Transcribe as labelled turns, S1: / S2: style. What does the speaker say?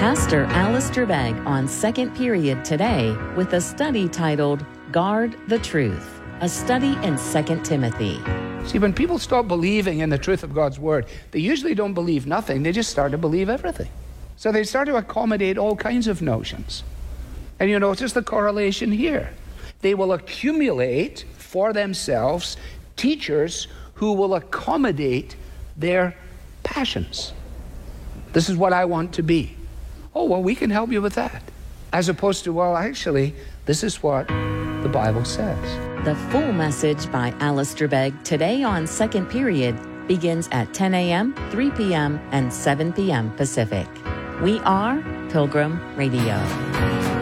S1: Pastor Alistair Begg on Second Period today with a study titled Guard the Truth, a study in 2 Timothy.
S2: See, when people stop believing in the truth of God's Word, they usually don't believe nothing. They just start to believe everything. So they start to accommodate all kinds of notions. And you notice the correlation here. They will accumulate for themselves teachers who will accommodate their passions. This is what I want to be. Oh, well, we can help you with that. As opposed to, well, actually, this is what the Bible says.
S1: The full message by Alistair Begg today on Second Period begins at 10 a.m., 3 p.m., and 7 p.m. Pacific. We are Pilgrim Radio.